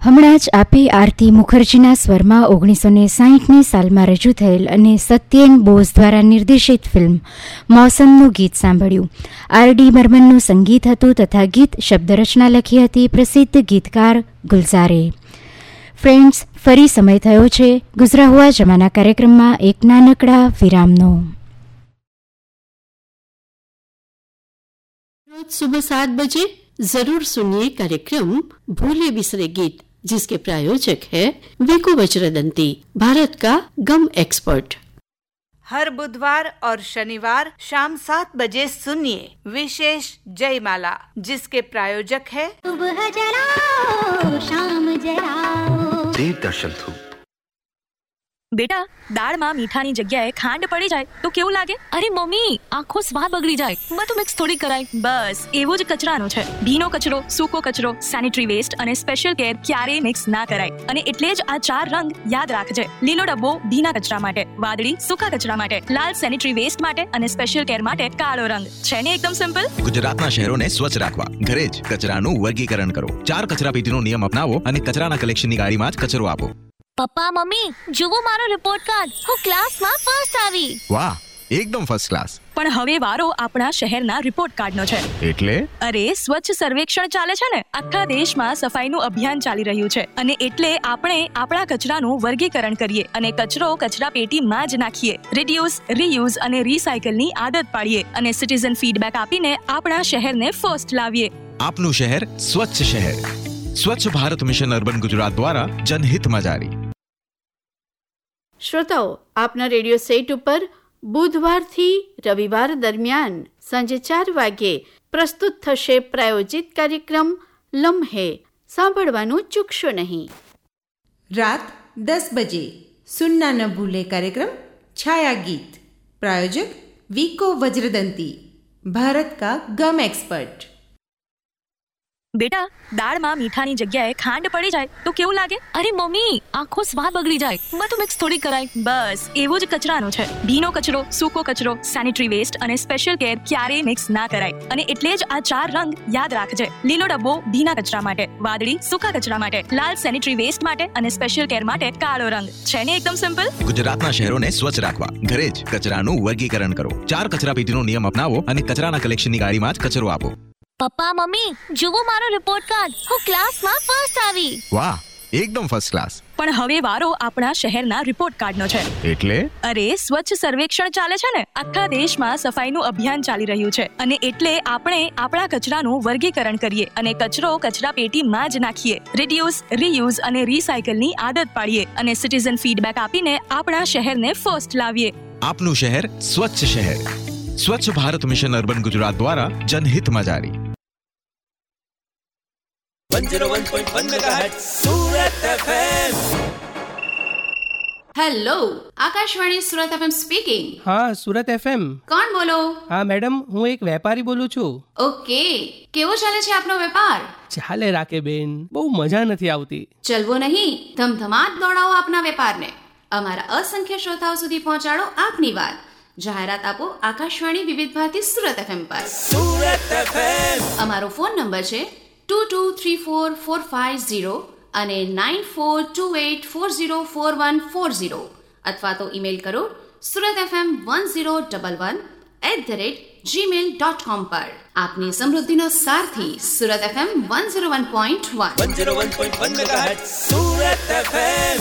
હમણાં જ આપે આરતી મુખર્જીના સ્વરમાં 1960ની સાલમાં રજૂ થયેલ અને સત્યેન બોઝ દ્વારા નિર્દેશિત ફિલ્મ મૌસમનું ગીત સાંભળ્યું. આર.ડી. બર્મનનું સંગીત હતું તથા ગીત શબ્દરચના લખી હતી પ્રસિદ્ધ ગીતકાર ગુલઝારે. ફ્રેન્ડ્સ, ફરી સમય થયો છે ગુજરા હુઆ જમાના કાર્યક્રમમાં એક નાનકડા વિરામનો. रोज सुबह 7 बजे जरूर सुनिए कार्यक्रम भूले बिसरे गीत, जिसके प्रायोजक है विको वज्रदंती, भारत का गम एक्सपर्ट. हर बुधवार और शनिवार शाम 7 बजे सुनिए विशेष जयमाला, जिसके प्रायोजक है सुबह जलाओ शाम जलाओ देव दर्शन थू. બેટા, દાળમાં મીઠાની જગ્યાએ ખાંડ પડી જાય તો કેવું લાગે? અરે મમ્મી, આખો સ્વાદ બગડી જાય. બધું મિક્સ થોડી કરાય. બસ એવો જ કચરાનો છે. ભીનો કચરો, સૂકો કચરો, સેનિટરી વેસ્ટ અને સ્પેશિયલ કેર ક્યારેય મિક્સ ના કરાય. અને એટલે જ આ 4 રંગ યાદ રાખજે. લીલો ડબ્બો ભીના કચરા માટે, વાદળી સૂકા કચરા માટે, લાલ સેનિટરી વેસ્ટ માટે અને સ્પેશિયલ કેર માટે કાળો રંગ. છે ને એકદમ સિમ્પલ? ગુજરાતના શહેરોને સ્વચ્છ રાખવા ઘરે જ કચરાનું વર્ગીકરણ કરો. 4 કચરાપેટીનો નિયમ અપનાવો અને કચરાના કલેક્શનની ગાડીમાં જ કચરો આપો. પપ્પા મમ્મી, જુઓ મારો રિપોર્ટ કાર્ડ. હું ક્લાસમાં ફર્સ્ટ આવી. વાહ, એકદમ ફર્સ્ટ ક્લાસ. પણ હવે વારો આપણા શહેરના રિપોર્ટ કાર્ડનો છે. એટલે? અરે, સ્વચ્છ સર્વેક્ષણ ચાલે છે ને. આખા દેશમાં સફાઈનું અભિયાન ચાલી રહ્યું છે અને એટલે આપણે આપણા કચરાનું વર્ગીકરણ કરીએ અને કચરો કચરા પેટીમાં જ નાખીએ. રિડ્યુસ, રીયુઝ અને રીસાયકલની આદત પાડીએ અને સિટીઝન ફીડબેક આપીને આપણા શહેરને ફર્સ્ટ લાવીએ. આપનું શહેર સ્વચ્છ શહેર. સ્વચ્છ ભારત મિશન અર્બન ગુજરાત દ્વારા જનહિતમાં જારી. શ્રોતાઓ, આપના રેડિયો સેટ ઉપર બુધવારથી રવિવાર દરમિયાન સાંજે 4 વાગ્યે પ્રસ્તુત થશે પ્રાયોજિત કાર્યક્રમ લમ્હે. સાંભળવાનું ચૂકશો નહીં. रात 10 बजे सुनना न भूले कार्यक्रम छाया गीत, प्रायोजक विको वज्रदंती, भारत का गम एक्सपर्ट. બેટા, દાળમાં મીઠાની જગ્યાએ ખાંડ પડી જાય તો કેવું લાગે? અરે મમ્મી, આખો સ્વાદ બગડી જાય. બધું મિક્સ થોડી કરાય. બસ એવો જ કચરાનો છે. ભીનો કચરો, સૂકો કચરો, સેનિટરી વેસ્ટ અને સ્પેશિયલ કેર ક્યારેય મિક્સ ના કરાય. અને એટલે જ આ 4 રંગ યાદ રાખજે. લીલો ડબ્બો ભીના કચરા માટે, વાદળી સૂકા કચરા માટે, લાલ સેનિટરી વેસ્ટ માટે અને સ્પેશિયલ કેર માટે કાળો રંગ. છે ને એકદમ સિમ્પલ? ગુજરાતના શહેરોને સ્વચ્છ રાખવા ઘરે જ કચરાનું વર્ગીકરણ કરો. 4 કચરાપેટીનો નિયમ અપનાવો અને કચરાના કલેક્શનની ગાડીમાં જ કચરો આપો. પપ્પા મમ્મી, જુઓ મારો રિપોર્ટ કાર્ડ. હું ક્લાસમાં ફર્સ્ટ આવી. વાહ, એકદમ ફર્સ્ટ ક્લાસ. પણ હવે વારો આપણા શહેરના રિપોર્ટ કાર્ડનો છે. એટલે? અરે, સ્વચ્છ સર્વેક્ષણ ચાલે છે ને. આખા દેશમાં સફાઈનું અભિયાન ચાલી રહ્યું છે અને એટલે આપણે આપણા કચરાનું વર્ગીકરણ કરીએ અને કચરો કચરા પેટીમાં જ નાખીએ. રિડ્યુસ, રીયુઝ અને રીસાયકલની આદત પાડીએ અને સિટીઝન ફીડબેક આપીને આપણા શહેરને ફર્સ્ટ લાવીએ. આપનું શહેર સ્વચ્છ શહેર. સ્વચ્છ ભારત મિશન અર્બન ગુજરાત દ્વારા જનહિતમાં જારી. 101.1 मेगाहर्ट्ज सूरत FM. Hello, Akashvani Surat FM speaking. હા, સુરત એફએમ. કોણ બોલો? હા મેડમ, હું એક વેપારી બોલું છું. ઓકે, કેવો ચાલે છે આપનો વેપાર? ચાલે રાખે બેન, બહુ મજા નથી આવતી. ચલવો નહીં, ધમધમાટ દોડાવો આપના વેપારને. અમારા અસંખ્ય શ્રોતાઓ સુધી પહોંચાડો આપની વાત. જાહેરાત આપો આકાશવાણી વિવિધ ભારતી સુરત એફએમ પર. सूरत एफएम. અમારો ફોન નંબર છે 223445 અને 9428404140 અથવા તો ઈમેલ કરો suratfm1011@gmail.com પર. આપની સમૃદ્ધિનો સારથી સુરત એફએમ 101.1 मेगाहर्ट्ज सूरत एफएम.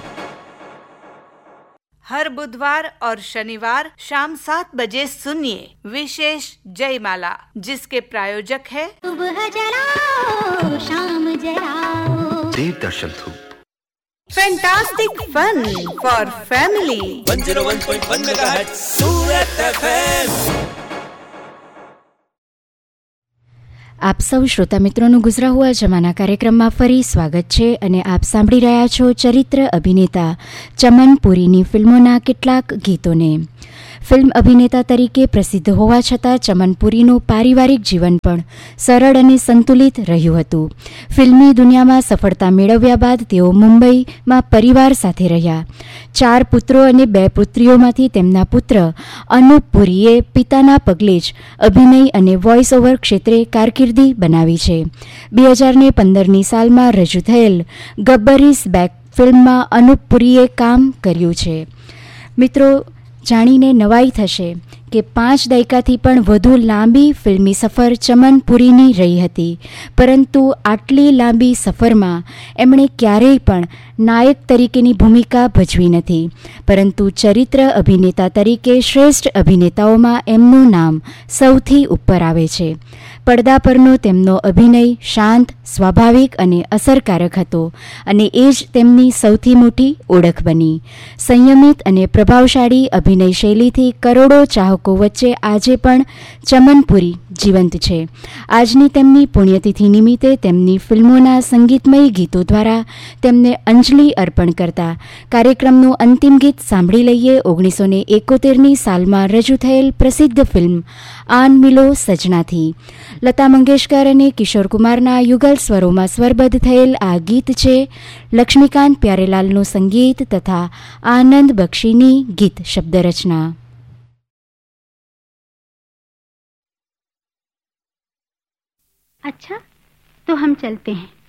हर बुधवार और शनिवार शाम 7 बजे सुनिए विशेष जयमाला, जिसके प्रायोजक है सुबह जलाओ शाम जलाओ देव दर्शन थू. Fantastic fun for family. 101.1 megahertz Surat FM. આપ સૌ શ્રોતા મિત્રોનું ગુજરા હુઆ જમાના કાર્યક્રમમાં ફરી સ્વાગત છે અને આપ સાંભળી રહ્યા છો ચરિત્ર અભિનેતા ચમન પુરીની ફિલ્મોના કેટલાક ગીતોને. ફિલ્મ અભિનેતા તરીકે પ્રસિદ્ધ હોવા છતાં ચમનપુરીનું પારિવારિક જીવન પણ સરળ અને સંતુલિત રહ્યું હતું. ફિલ્મી દુનિયામાં સફળતા મેળવ્યા બાદ તેઓ મુંબઈમાં પરિવાર સાથે રહ્યા. 4 પુત્રો અને 2 પુત્રીઓમાંથી તેમના પુત્ર અનુપ પુરીએ પિતાના પગલે જ અભિનય અને વોઇસ ઓવર ક્ષેત્રે કારકિર્દી બનાવી છે. 2015ની સાલમાં રજૂ થયેલ ગબ્બર ઇઝ બેક ફિલ્મમાં અનુપ પુરીએ કામ કર્યું છે. મિત્રો, જાણીને નવાઈ થશે કે 5 દાયકાથી પણ વધુ લાંબી ફિલ્મી સફર ચમનપુરીની રહી હતી, પરંતુ આટલી લાંબી સફરમાં એમણે ક્યારેય પણ નાયક તરીકેની ભૂમિકા ભજવી નથી, પરંતુ ચરિત્ર અભિનેતા તરીકે શ્રેષ્ઠ અભિનેતાઓમાં એમનું નામ સૌથી ઉપર આવે છે. પડદા પરનો તેમનો અભિનય શાંત, સ્વાભાવિક અને અસરકારક હતો અને એ જ તેમની સૌથી મોટી ઓળખ બની. સંયમિત અને પ્રભાવશાળી અભિનય શૈલીથી કરોડો ચાહકો વચ્ચે આજે પણ ચમનપુરી જીવંત છે. આજની તેમની પુણ્યતિથિ નિમિત્તે તેમની ફિલ્મોના સંગીતમય ગીતો દ્વારા તેમને અંજલિ અર્પણ કરતા કાર્યક્રમનું અંતિમ ગીત સાંભળી લઈએ. 1971ની સાલમાં રજૂ થયેલ પ્રસિદ્ધ ફિલ્મ આન મિલો સજનાથી લતા મંગેશકર અને કિશોર કુમારના યુગલ સ્વરોમાં સ્વરબદ્ધ થયેલ આ ગીત છે લક્ષ્મીકાંત પ્યારેલાલનું સંગીત તથા આનંદ બક્ષીની ગીત શબ્દ રચના. अच्छा, तो हम चलते हैं.